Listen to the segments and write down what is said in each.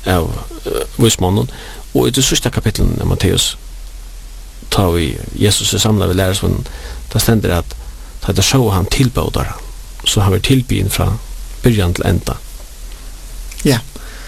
av vismannen, og i det sista kapitlet av Matteus tar vi Jesus er samlet ved lærersvannen, da stender det at det så han tilbådar, så han vil tilbyen fra byrjan til enda. Ja.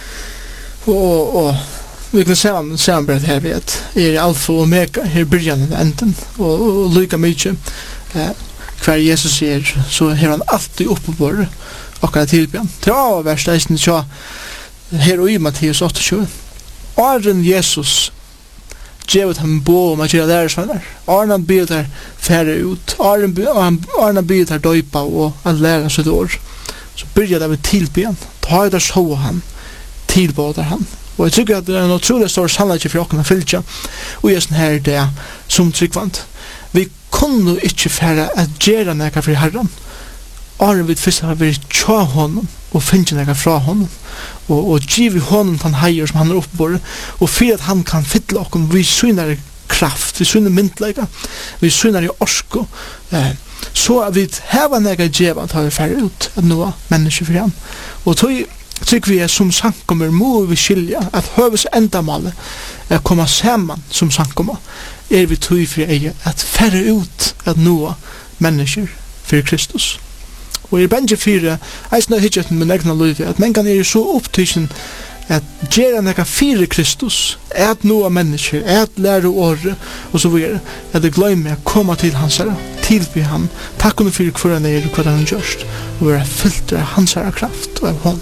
Og vi kan se han bare her ved at alfa og omega her byrjan til enden, og lykka mykje hver Jesus så har han alltid oppe på okkara tilbyen. Til avverst eisen så her og i Matteus 28. Åren Jesus djevet ham bo om at gjøre lærersvenner. Åren han bygget her færre ut. Åren han bygget her døypa og at lære sitt år. Så byrja det med tilbyen. Ta der så han, tilbåder han. Og jeg tykker at det er en utrolig stor sannhet for åkene fylkja. Og jeg sånn her det som tryggvant. Vi kunne ikke færre at gjøre nekka for Herren. Åren vi først har vært tja honom og finne nekka fra honom. Og giv honom den heier som han oppe på, og for at han kan fylle oss, vi syner kraft, vi syner myndlega, vi syner i orsko, så at vi heva nega djeva tar vi færre ut at noa mennesker for han. Og tog vi som sankommer må vi skilja at høves endamålet komma saman som sankommer, vi tog for at færre ut at noa mennesker for Kristus. Og benge fire, eisen har hittet med egna liv, at mengan så opptidsen at gjerne nekka fire Kristus, at noa mennesker, at lære året, og så videre, at det gløymer å komme til hans herre, tilby han, takk under fire hver han og hva han gjørst, og være fyllt av hans herre kraft og av hånd.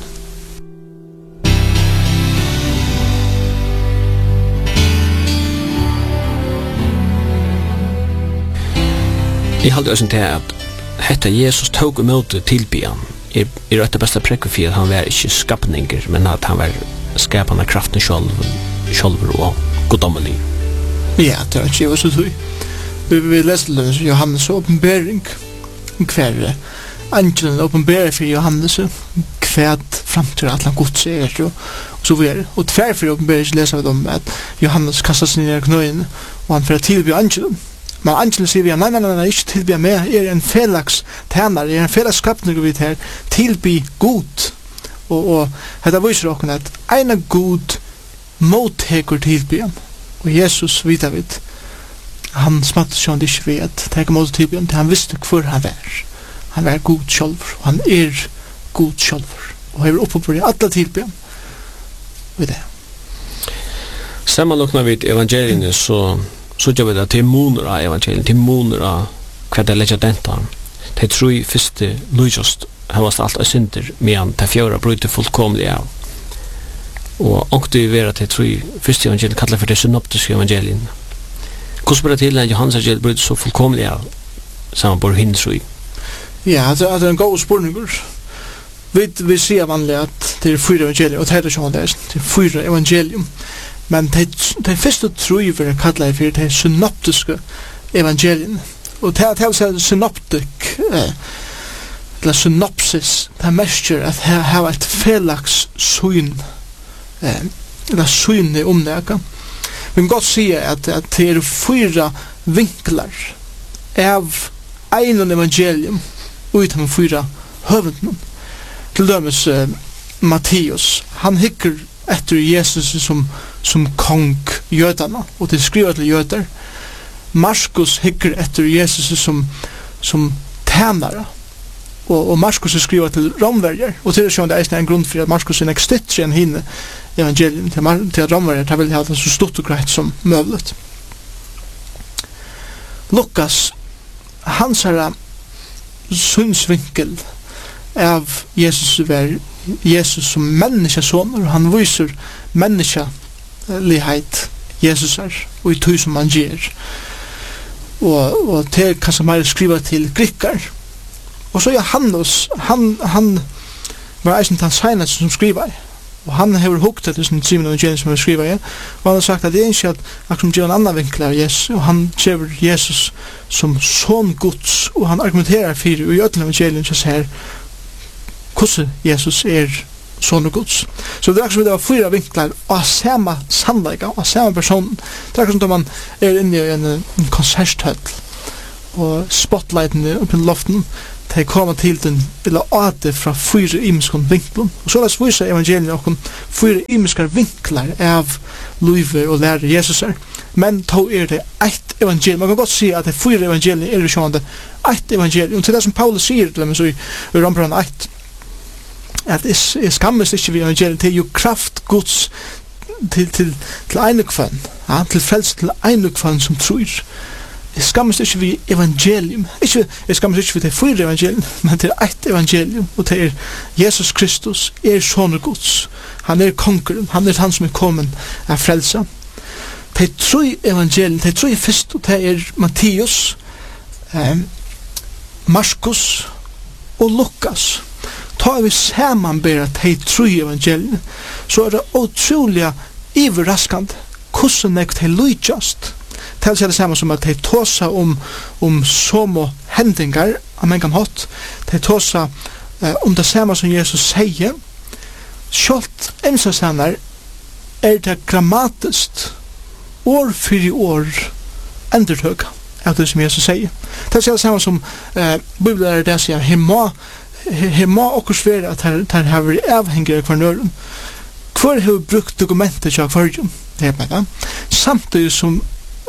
Jeg halde også til at hetta Jesus tog imot tilbyan det beste prekket for at han var ikke skapninger, men at han var skapende kraften sjølver og goddommelig. Ja, det er ikke også tog. Vi leser Johannes åpenbering hver angelen åpenberer for Johannes hver framtid at han gods og så videre. Og tverfor åpenbering leser vi om at Johannes kastar seg ned i knøyene og han får tilby angelen. Men angelen sier vi, nei, ikke tilby meg, en felags tænare, en felags skapning vi her, tilby god. Og dette viser åkken at ena god motteker tilbyen. Og Jesus vidar vid, han smatt sånn ikke ved at teka mot tilbyen, til han visste hvor han var. Han var god sjálfur, og han god sjálfur. Og han var oppe på alle tilbyen ved det. Sammanlokna vid evangeliene, så gjør vi det til moner av evangelien, til moner av hva det legger dentan. De tror i første lujast hevast alt av synder, medan de fjøra bryter fullkomlig av. Og ångte vi vera til tror i første evangelien kallar for det synoptiske evangelien. Hvordan blir det til at Johannes evangeliet bryter så fullkomlig av saman bor hinn tror i? Ja, det er en god spurningur. Vi sier vanlig at det er 4 evangelium, og det er sånn det er 4 evangelium. Men de første truiver kallar for de synoptiske evangelien. Og til å si synoptik, eller synopsis, det mestjer at her har et felags syn, eller syn om det. Vi kan godt si at det er 4 vinklar av en evangelium ut av 4 høvenden. Til dømes Matteus, han hikker etter Jesus som kong jødana, og det skriver til jøder. Markus hikker etter Jesus som tænare, og Markus skriver til romverger, og til det er en grunn for at Markus er ekstitt enn henne evangelien til at romverger vil ha det så stort og greit som møvlet. Lukas, hans herre synsvinkel av Jesus som menneskesåner, og han viser menneskelighet Jesus og i tog som han gjør. Og til hva som er skrivet til grikkar. Og så Johannes, han var eisen til han som skriver, og han har hukt etter sin Simon Evangelium som han skriver, og han har sagt at det er ikke at han gjør en annen vinkel av Jesus, og han gjør Jesus som sånn gods, og han argumenterer for i Øtland Evangelium som sier hvordan Jesus sånn gods. Så det er som det var 4 vinklar av samme sannleika, av samme person. Det er som da man inne i en konserthøll, og spotlighten oppe i loften, de kommer til den, eller åter fra 4 imiskon vinklen. Og så las viser evangelien okkom 4 imiskar vinklar av Luiver og lærer Jesus er. Men to det eit evangelium. Man kan godt si at det 4 evangelium jo sjående eit evangelium. Til det som Paulus sier til dem i Rombrand 1, at jeg skammes ikke ved evangelium, til jo kraft Guds til einukvann, ja, til frelse til einukvann som tror. Jeg skammes ikke ved evangelium. Jeg skammes ikke ved det 4 evangelium, men til eit evangelium, og til Jesus Kristus soner Guds. Han konkeren, han han som kommet av frelsa. De 3 evangelium, de 3 først, og det Matteus, Markus og Lukas. Tar vi samanbæra de 3 evangelium, så det utrolig iverraskande hvordan de lydjast. Det det samme som at de tåsa om somo hendingar av mengan hatt. De tåsa om det samme som Jesus sier. Kjolt emsasennar det grammatiskt år fyrir år endurtøk av det som Jesus sier. Det det samme som Bibelen det sier, her må okkurs være at her har vært avhengig av hver nøren. Hver har brukt dokumentet til hverjum, det mener. Samtidig som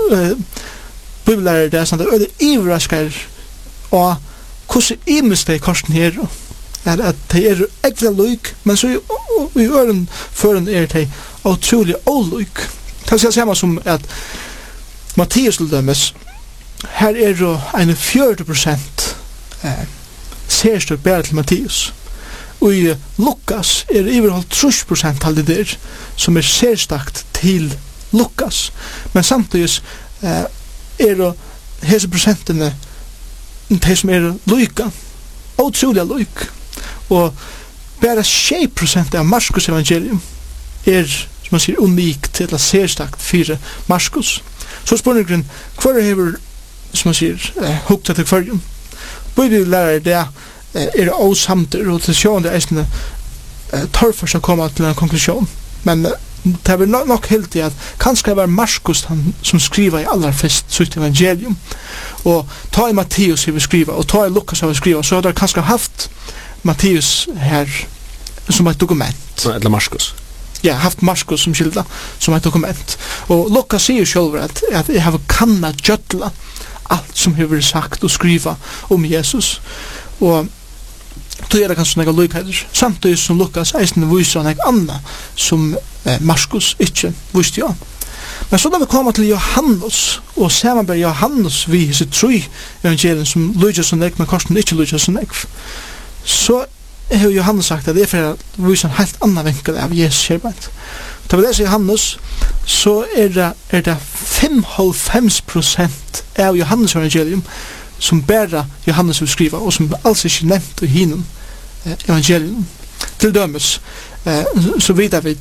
Bibelen det sånn at det ivraskar og hvordan imes det i korsen her at det ekvile lyk, men så i øren føren det utrolig olyk. Det er samme som at Matteus til dømes, her det en 40% særstøk bare til Matteus. Og i Lukas det iverholdt 30% av det der som særstakt til Lukas. Men samtidig det hese prosentene de som lyka, utrolig lyk. Og bare 6% av Markus evangelium som man sier unikt til at særstakt 4 Markus. Så spørningen, hva hever, som man sier, hukta til hverjum? Bibellærer det osamter, og til sjåen det eisne torfers å komme til en konklusjon. Men det er nok helt i at kanskje det var Markus han som skriver i aller fest sitt evangelium. Og ta i Matteus har vi skriva, og ta i Lukas har vi skriva, så har det kanskje haft Matteus her som et dokument. Eller Markus. Ja, haft Markus som skilda, som et dokument. Og Lukas sier selv at jeg har kannat gjøtla alt som har vært sagt og skriva om Jesus. Og då det kanskje noen lykheder. Samtidig som Lukas eisen viser noe annet som Markus ikke visste jo. Men så da vi kommer til Johannes, og samanber Johannes vi hese 3 evangelien som lyder som nek, men korsen ikke lyder som nek, så har Johannes sagt at det for å vise en helt annen vinkel av Jesus kjærbeid. Da vi leser Johannes, så det 55% av Johannes evangelium som bæra Johannes vil skriva, og som alls ikke nevnt i hinen evangelium. Til dømes, så vidar vi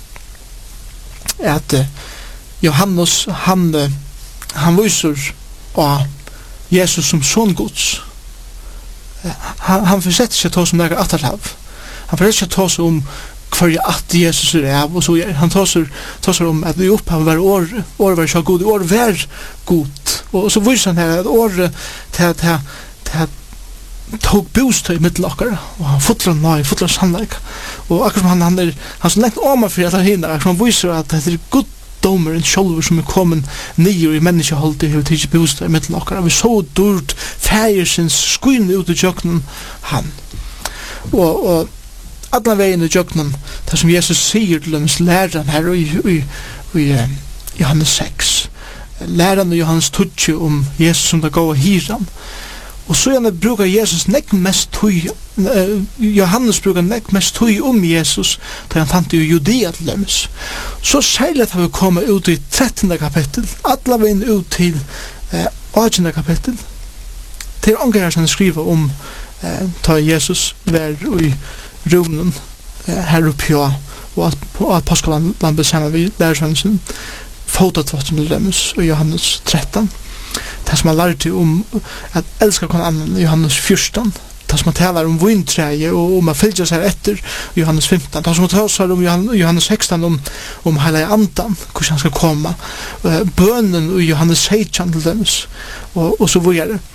at Johannes, han viser av Jesus som son Guds. Han forsett ikke ta som nærkere atterhav. Han forsett ikke ta som om hver at Jesus av, og så han tar om at vi opphav var året var så god, året var god. Og så viser han her at året til tog bostøy i middelokkere, og han fotler nøy, fotler sannleik. Og akkurat som han så lengt om for at han akkurat som han viser at det god domeren sjálfur som kommet nyer i menneskeholdet i tidsi bostøy i middelokkere. Vi så durt fægersins skuinn ut i tjøkkenen han. Og alla veien i tjøkkenen, det som Jesus sier til dem læreren her i Johannes 6. Læreren i Johannes 12 om Jesus som det går og hiran. Og så gjerne brukar Jesus nekk mest tøy, Johannes brukar nekk mest tøy om Jesus, da han fant i Judea til dem. Så særlig har vi kommet ut i 13. kapittel, alla veien ut til 18. kapittel. Til ånger som skriver om ta Jesus vær i runen her oppe og at påskaland besemmer vi lærersvensen fotatvatten til dem i Johannes 13. Det som han lærte om at elska kon annan i Johannes 14. Det som han talar om vintræje og om at fylgja seg etter i Johannes 15. Det som han talar om Johannes 16 om heila andan, hvordan han skal komme. Bønnen i Johannes 16 til dem og så videre.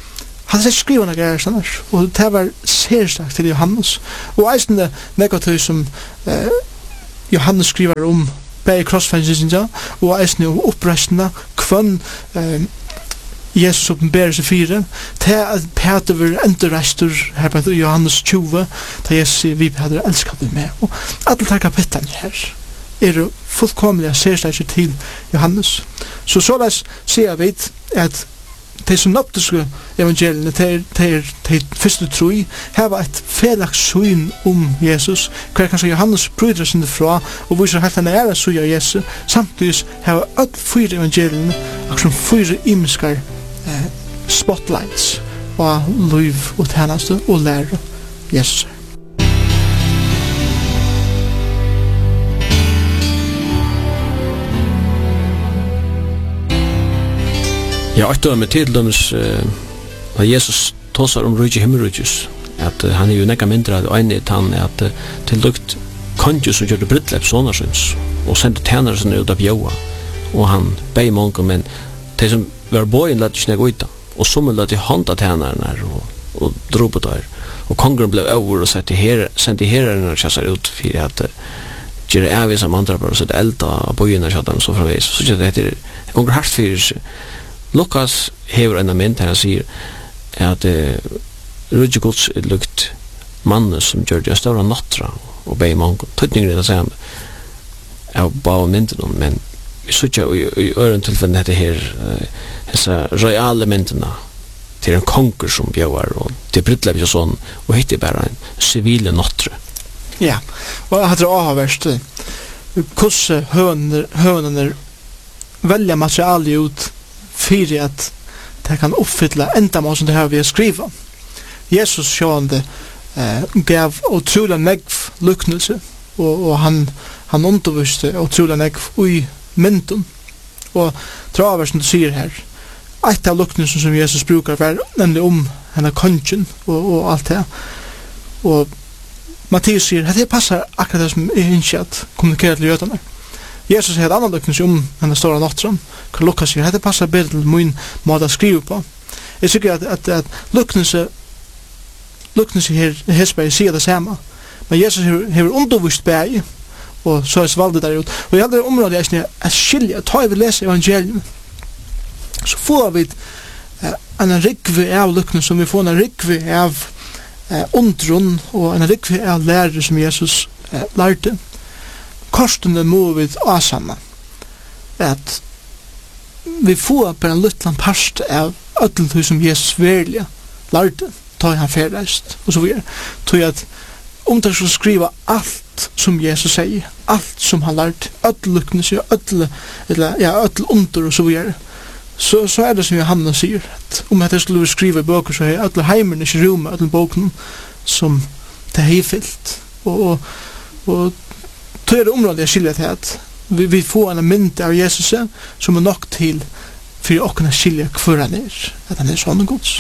Han har skrivet noen greier sånn, og det var særstakt til Johannes. Og eisen det negativt som Johannes skriver om bei krossfængsingen, og eisen om opprestene, kvann Jesus åpenberer seg fire, til at Peter var endurrestur her på Johannes 20, da Jesus sier, vi Peter elsker du med. Og alle tar kapitlene her fullkomlige særstakt til Johannes. Så såleis sier vi at de synoptiske evangeliene, de første troi, hava et felaks syn om Jesus, hver kanskje Johannes brydrer sinne fra, og viser helt en ære syn av Jesus, samtidig hava alle fyra evangeliene, akkur som fyra imiskar spotlights, og liv og tjeneste, og lære Jesus. Ja, og med tildømmes at Jesus tåsar om rujtje himmelrujtjes, at han jo nekka mindre av øynet han at til lukt kondjus som gjør det brytlepp sånarsyns, og sendte tjenere sin ut av bjøa, og han bei mange, men de som var bøyen lette ikke nek uta, og som lette hånda tjenerne her, og dro på der, og kongen ble over og sendte herrerne kjassar ut, for at gjør evig som andre bare, og sette elda av bøyene kjassar, så framvis, så det heter konger hardt fyrir. Lukas hever en mynd her han sier at rujtje gods lukt mannen som gjør det større nattra og bei mange tøytninger i det samme av bare mynden, men vi sutja i øren tilfellen dette her hessa royale myndena til en konger som bjøver og til brytlev og sånn, og hitt er bare en sivile nattre. Ja, og jeg hadde avhverst hvordan høvene velger materialet ut fyrir at det kan uppfylla ändamål som det här vi har skriva. Jesus sjående gav otrolig negv luknelse, og han underviste otrolig negv i mynden. Og traversen du sier her, et av luknelsen som Jesus brukar var nemlig om henne kongen og alt det. Og Matteus sier, det passar akkurat det som er innkjent kommunikeret til jødene. Jesus har et annet luknelse om denne store nattren, hva Lukas sier, dette passer bedre til min måte å skrive på. Jeg sikker at luknelse her Hesberg sier det samme, men Jesus har undervist bæg, og så er svaldet der ut. Og i alle områder jeg skiljer, tar vi leser evangeliet, så får vi en rikve av luknelse, som vi får en rikve av undrun, og en rikve av lærer som Jesus lærte. Korstene må vi asanna at vi får bare en luttland parst av ödlen som Jesus verlig lærte, ta han ferdeist og så videre, tog at det skal skriva alt som Jesus sier, alt som han lærte, ödlukne sier, ödl under og så videre, så er det som Johannes sier, at det skulle skriva i bøker, så er ödl heimerne ikke rom, ödl boken som det er fyllt, og då är det området jag skiljer till att vi får en mynd av Jesus som är nok till för att kunna skilja kvar han är, att han är sån gods.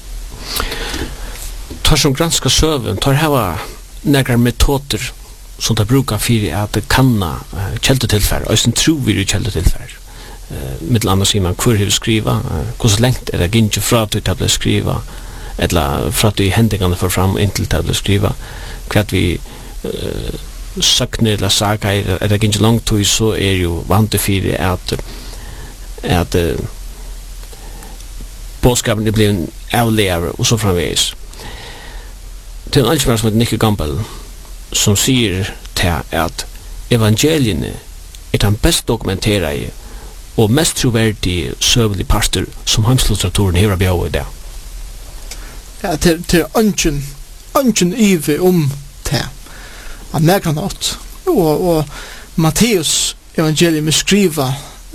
Tar som granska söven, tar här några metoder som det brukar för att kanna källtillfärd, och sen tror vi det källtillfärd. Mitt annat säger man hur hur skriva, hur så längt är det inte för att ta att skriva, eller för att vi händingarna för fram intill att skriva, kvart vi sakner eller saga er det ikke langt tog, så er jo vant til fyrir at bådskapen er blevet avlære og så framveis. Det er en altsmann som heter Nicky Gamble som sier til at evangeliene er den best dokumenterade og mest troverdige søvelige parter som heimslitteraturen hever bjau i det. Ja, til ønsken ive om det av nægranått, og Matteus evangelium skriva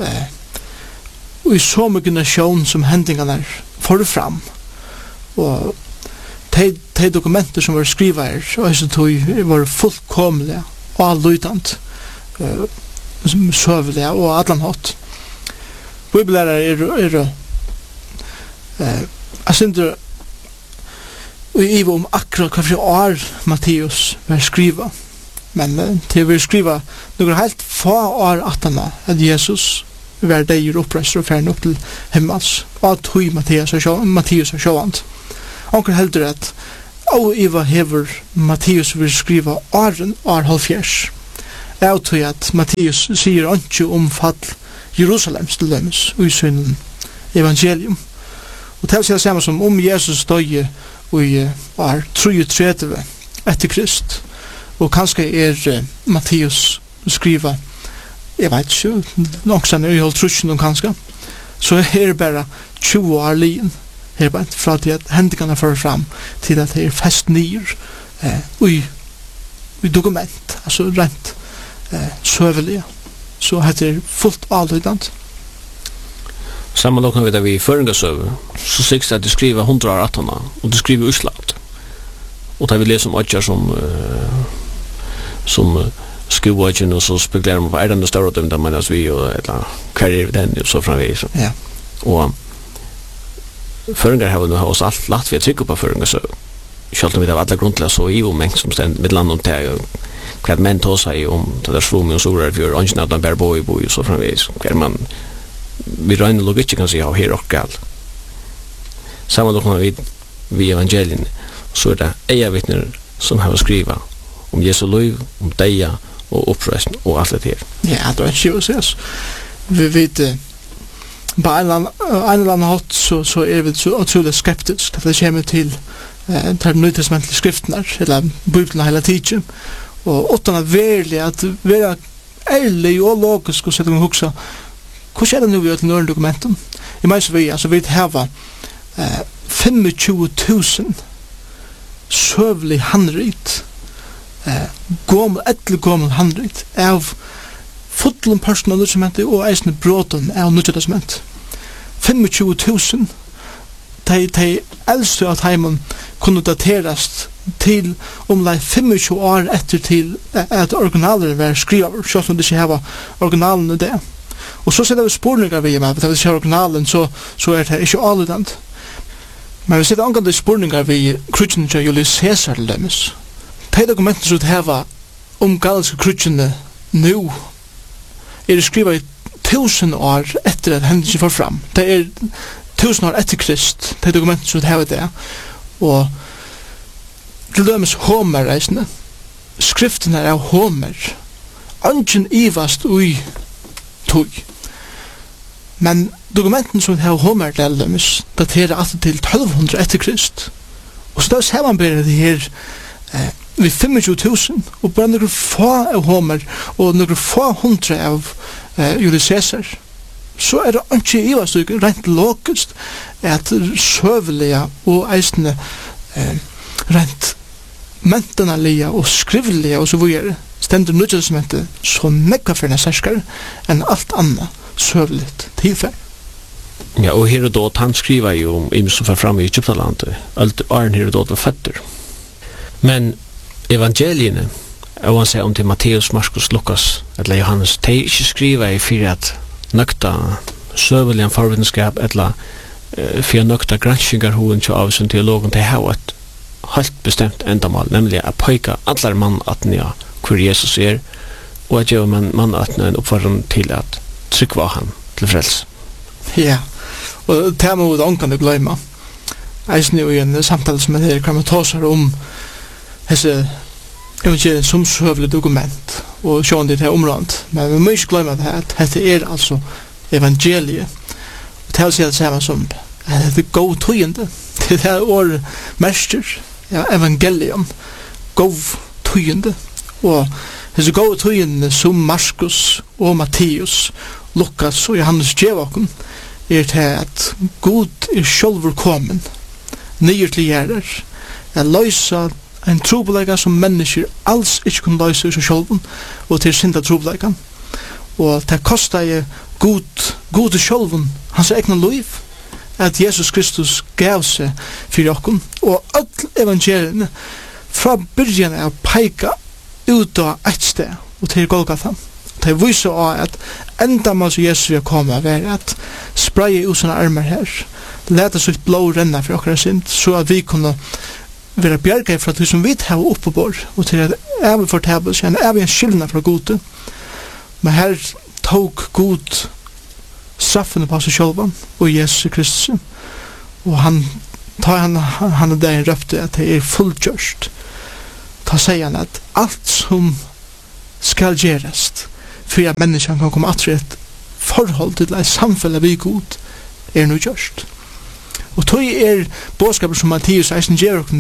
i så mye nasjon som hendingarna forfram, og de dokumenter som var skriva her, og så tog var fullkomlige og alludant, søvelige og allanhått. Bibellærer jeg synes i om akkurat hva for år Matteus var skriva, men til vi skriva noen helt få år at Jesus var deir oppreist og færen opp til himmels, og at hui Matteus er sjåvant. onker heldur at og Eva hever Matteus vil skriva åren halvfjers. Jeg tror at Matteus sier ikke om fall Jerusalems til dømes i sin evangelium. Og det er samme som om Jesus døye i år 33 etter Krist. Og kanskje Matteus skriva, jeg vet ikke, nok sånn i holdt trusjen kanskje, så det bare 20 år lien. Her bare fra til at hendingene fører fram til at det fest nyer i dokument, altså rent søvelige. Så heter fullt avlydant. Samma lokna vet vi føringasøve, så sikkert at de skriver 100 år 18, og de skriver Island. Og da vi leser om Øtjar som skuvagen, og så spekulerer man på den større dømda, men vi og et eller annet karriere den, og så framvis. Ja. Og føringar har vi nå oss alt lagt vi er trygg på føringasøve. Selv om vi har alle grunnlega så i og mengt som stend med land om det, hva menn tog seg om det der svumi og sorar fjør, ønsken at han bær boi og så framvis, hva man vi røyner log ikke kan si ja, her og gal. Samme lokna vi evangelien, så det eia vittner som har skriva om Jesu liv, om deia og oppreisen og alt det her. Ja, det er ikke å ses. Vi vet på en eller annen hatt så vi så utrolig skeptisk at det kommer til den nytestamentlige skriftene eller Bibelen hele tiden og utan at virkelig at være ærlig og logisk og sette og huksa hvordan det nu vi gjør til nøren dokumenten? I meg så vi har 25.000 søvlig handrit gommel handrit av fotlen personal nødtestamentet og eisne bråten av nødtestamentet 25.000 de eldste av heimen kunne daterast til omlai 25 år etter til at originaler var skrivet, selv om det ikke hava originalen i det. Og så ser vi spurningar vi med, hvis vi ser originalen, så det ikke alludant. Men vi ser angående spurningar vi krutjene til Julius Caesar til dømes. De dokumenter som hava galske krutjene nu det skrivet 1000 år etter at hendelsen får fram. Det 1000 år etter Krist, de dokumenter som hava det. Og til dømes Homer-reisene, skriftene av Homer, ungen ivast ui tog. Men dokumenten som har Homer til dømes, daterer alltid til 1200 etter Krist. Og så da ser man bare det her vi 25.000, og bare noen få av Homer, og noen få hundre av Julius Caesar, så det ikke ivast ui rent logisk at søvelige og eisende rent mentenalige og skrivelige og så videre stendur nødtestamentet så nekka for den særskere enn alt annet søvligt tilfell. Ja, og Herodot han skriver jo om im som fer fram i Egyptalandet, alt Arn Herodot var føtter. Men evangeliene, og han sier om til Matteus, Markus, Lukas eller Johannes, de ikke skriver i fyrir at nøkta søvelig forvitenskap eller fyrir nøkta granskingar hoen til avsyn teologen til hava et helt bestemt endamal, nemlig at pøyka allar mannatnia hvor Jesus og at gjøre mannatnia en oppvarren til at trykva han til frels. Ja, og det må vi ångkande gløyma. Eisen jo i en samtale som er kan man ta seg om hese evangelien som søvlig dokument og sjån det her området. Men vi må ikke gløyma det at dette altså evangeliet. Og det å si det samme som at det god tøyende. Det er år mester evangelium gov tøyende og hese gov tøyende som Markus og Matteus Lukas og Johannes Djevakon til at God sjølver komen nyer til gjerder løysa en trobelega som mennesker alls ikke kunne løysa seg sjølven og til synda trobelega og det kostet god sjølven hans egna liv at Jesus Kristus gav seg for okken, og all evangeliene fra byrjan av peika ut av et sted, og til Golgata. Det viser også at enda man som Jesus vil komme var at spraye ut sånne armer her, leta sitt blå renna for okkara synd, så at vi kunne være bjerget fra det som vi tar opp på bord, og til at vi fortabelse, vi en skyldna fra gode. Men her tok god straffene på seg sjølvan og Jesus Kristus og han ta han där röpte att det är fullgjort. Ta säger han att allt som ska göras för att människan kan komma att ett förhåll till ett samfälle vid god är nu gjort. Och tog bådskaper som Matteus eisen ger och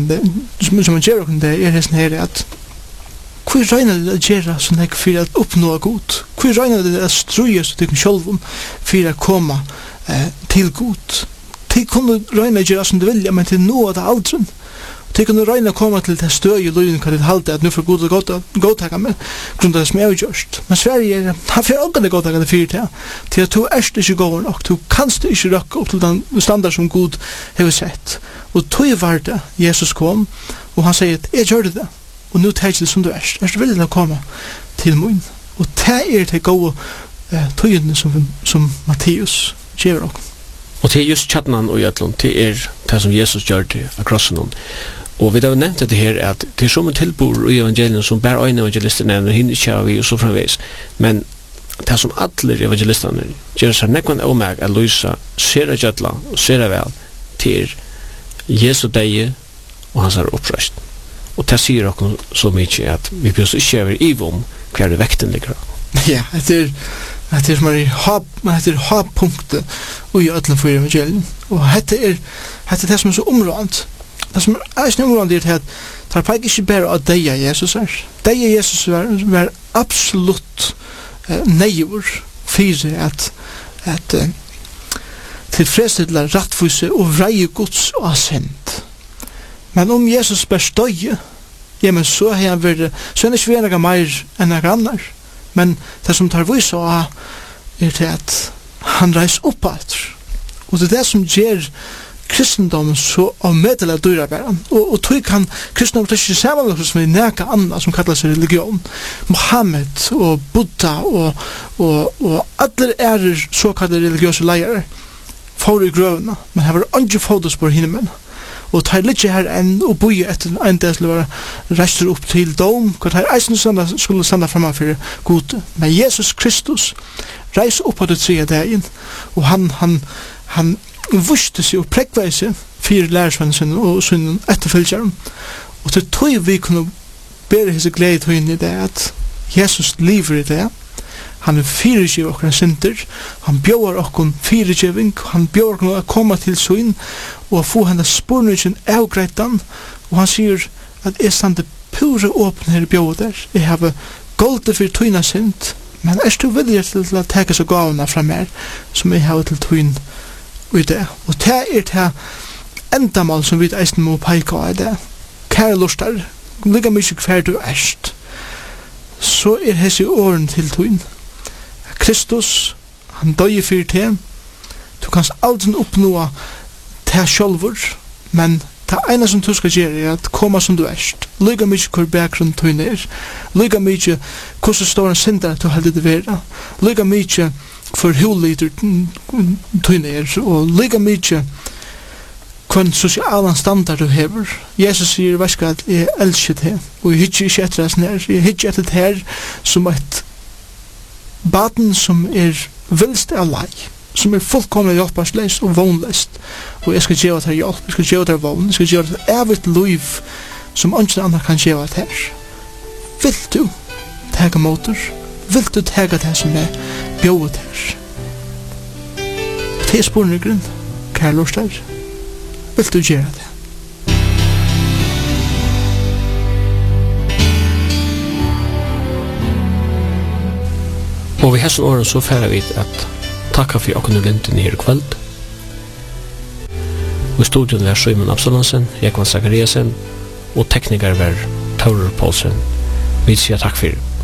det är det här att hur röjnar det att göra så mycket för att uppnå god? Hur röjnar det att struja så till själv för att komma till god? De kunde röjna göra som de vilja, men till nåd av aldren. De kunde röjna komma till det stöd i lögnen kan det halta att nu får god och godtaka med grund av det som är gjort. Men Sverige har för ångande godtaka det fyrt här. Till att du är inte går nog. Du kanst inte röka upp till den standard som god har sett. Och tog var det Jesus kom och han säger att jag gör det. Og nu tar jeg det som du er du villig å komme til mun. Og det det gode tøyene som Matteus gjør oss. Og det just tjattnan og jøtlund, det det som Jesus gjør til av krossen. Og vi har nevnt det her at det som tilbor i evangelien som bär øyne evangelister nevner, hinner kjær vi og så framveis. Men det som alle evangelisterne gjør seg nekvann omeg at lysa sera jøtla og sera vel til Jesu deie og hans er opprøst. Og det sier okkur så mykje at vi plutselig ikke er i om hver vekten ligger. Ja, det er som er ha-punktet i ødelen for evangelien. Og det det som er så områdant. Det som er så områdant er at det er faktisk ikke bare at deia Jesus er. Deia Jesus var absolutt nejur for at tilfredsstille rattfuse og vreie Guds ascent. Men om Jesus bär stöje, ja, men så har han varit, så är det inte några mer än några annar. Men det som tar vi så är det att han reis upp allt. Och det är det som ger kristendomen så avmedelig dyra bäran. Och tog kan kristendomen inte sammanlösa som är näka andra som kallar sig religion. Mohammed och Buddha och alla är så kallade religiösa lejare får i grövna, men här var inte fotos på himmelen. Og tar litt her enn og boi etter en del til å være rester opp til dom, hva tar eisen skulle standa framfor god. Men Jesus Kristus reiser opp på det tredje dagen, og han vuste seg og prekvei seg fire lærersvennen og sønnen etterfølgeren. Og til tog vi kunne bære hese glede tog i det at Jesus lever i det. Han fyrirgiver okkar synder, han bjóar okkur fyrirgiving, han bjóar okkur að koma til søgn og að få henne spurningen avgreitan, og han sier at jeg stande pure åpen her i bjóar der, jeg har golde for tøyna synd, men du villig til å teka så gavna fra mer, som jeg har til tøyn i det. Og det det endamal som vi eisen må peika av det. Kære lustar, ligga mykje hver du erst, så hese åren til tøyn. Kristus, han døye fyrir til, du kanst aldri oppnå til sjálfur, men det ene som du skal gjøre er at koma som du erst, lyga mykje hvor bakgrunn du er, lyga mykje hvordan står en synder du heldig det vera, lyga mykje for huliter du er, og lyga mykje hvilken sosialan standard du hever. Jesus sier, vaska at jeg elsker det, og jeg hittir ikke etter det her, jeg hittir etter det her som et baden som vilst av lei, som fullkomlig hjelparsleis og vognlest, og jeg skal gjøre det her hjelp, jeg skal gjøre det her vogn, jeg skal gjøre det her evigt liv som andre andre kan gjøre det her. Vil du tega motor? Vil du tega det som bjóet her? Det spurningen, kære lortar, vil du gjøre det? Og vi hessen åren så færer vi at takka for åkken og linten her i kveld. Og i studion var Simon Absalonsen, Jekvan Zachariasen og tekniker var Taurer Paulsen. Vi sier takk for